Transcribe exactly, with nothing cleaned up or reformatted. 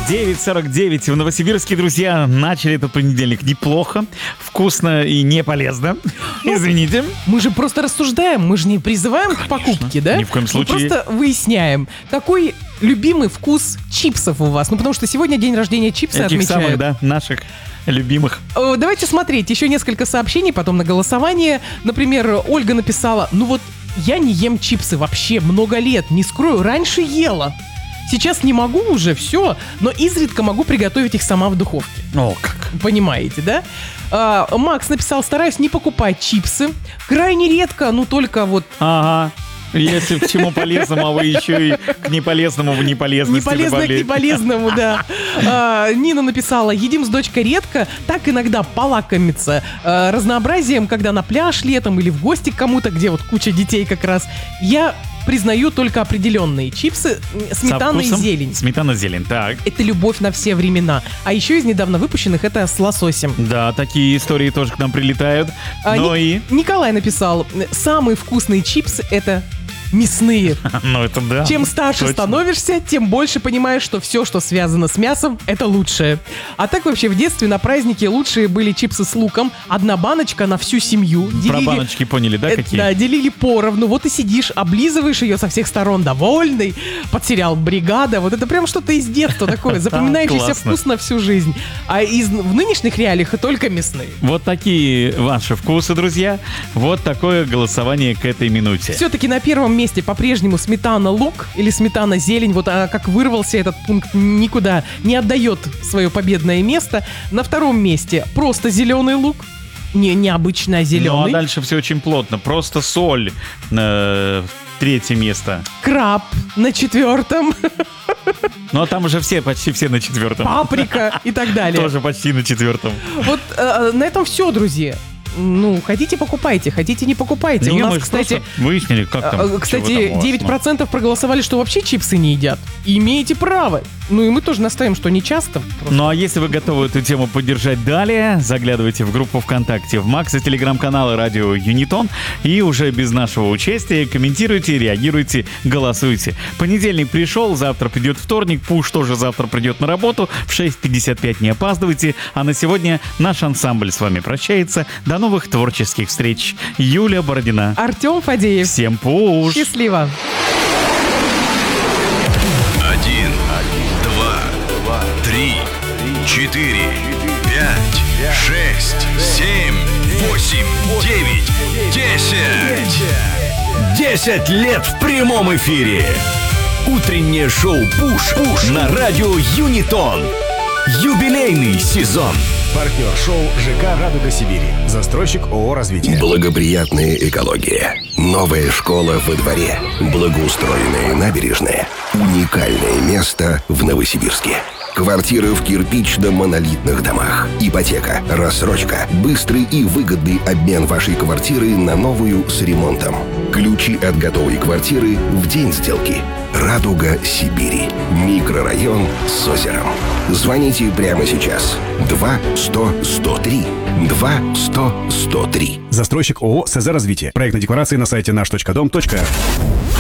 девять сорок девять в Новосибирске, друзья. Начали этот понедельник неплохо, вкусно и не полезно. Ну, извините. Мы же просто рассуждаем, мы же не призываем Конечно, к покупке, да? Ни в коем случае. Мы просто выясняем, какой любимый вкус чипсов у вас. Ну, потому что сегодня день рождения чипса Этих отмечают. самых, да, наших любимых. Давайте смотреть. Еще несколько сообщений, потом на голосование. Например, Ольга написала: ну вот я не ем чипсы вообще много лет, не скрою, раньше ела. Сейчас не могу уже, все, но изредка могу приготовить их сама в духовке. О, как. Понимаете, да? А, Макс написал: стараюсь не покупать чипсы. Крайне редко, ну только вот... Ага. Если к чему полезному, а вы еще и к неполезному в неполезности Неполезное к неполезному, да. А, Нина написала: едим с дочкой редко, так иногда полакомиться а, разнообразием, когда на пляж летом или в гости к кому-то, где вот куча детей как раз. Я признаю только определенные чипсы, сметана и зелень. Сметана, зелень, так. Это любовь на все времена. А еще из недавно выпущенных это с лососем. Да, такие истории тоже к нам прилетают. А, Но Ни- и... Николай написал: самые вкусные чипсы это мясные. Ну это да. Чем старше точно. становишься, тем больше понимаешь, что все, что связано с мясом, это лучшее. А так вообще в детстве на празднике лучшие были чипсы с луком. Одна баночка на всю семью. Про баночки поняли, да, Э, какие? Да, делили поровну. Вот и сидишь, облизываешь ее со всех сторон, довольный. Под сериал «Бригада». Вот это прям что-то из детства такое. Запоминающийся Классно. вкус на всю жизнь. А из в нынешних реалиях только мясные. Вот такие ваши вкусы, друзья. Вот такое голосование к этой минуте. Все-таки на первом месте по-прежнему сметана-лук или сметана-зелень. Вот а как вырвался этот пункт, никуда не отдает свое победное место. На втором месте просто зеленый лук. Не, необычно зеленый. Ну а дальше все очень плотно. Просто соль на третье место. Краб на четвертом. Ну а там уже все, почти все на четвертом. Паприка и так далее. Тоже почти на четвертом. Вот э, на этом все, друзья. Ну, хотите, покупайте, хотите, не покупайте. Не, У нас, мы же кстати, просто выяснили, как там. э, чего кстати, там у вас, девять ну. процентов проголосовали, что вообще чипсы не едят. И имеете право. Ну и мы тоже настаиваем, что не часто. Просто. Ну а если вы готовы эту тему поддержать далее, заглядывайте в группу ВКонтакте, в Макс и телеграм-каналы радио Юнитон и уже без нашего участия комментируйте, реагируйте, голосуйте. Понедельник пришел, завтра придет вторник, Пуш тоже завтра придет на работу, в шесть пятьдесят пять не опаздывайте. А на сегодня наш ансамбль с вами прощается. До новых творческих встреч. Юлия Бородина. Артем Фадеев. Всем пуш! Счастливо! Один, два, три, четыре, пять, шесть, семь, восемь, девять, десять. Десять лет в прямом эфире. Утреннее шоу «Пуш» Пуш на радио Юнитон. Юбилейный сезон. Партнер шоу ЖК «Радуга Сибири». Застройщик ООО «Развитие». Благоприятная экология. Новая школа во дворе. Благоустроенная набережная. Уникальное место в Новосибирске. Квартиры в кирпично-монолитных домах. Ипотека, рассрочка, быстрый и выгодный обмен вашей квартиры на новую с ремонтом. Ключи от готовой квартиры в день сделки. «Радуга Сибири». Микрорайон с озером. Звоните прямо сейчас. два сто сто три. два сто сто три. Застройщик ООО «СЗ Развитие». Проектные декларации на сайте наш точка дом точка ру.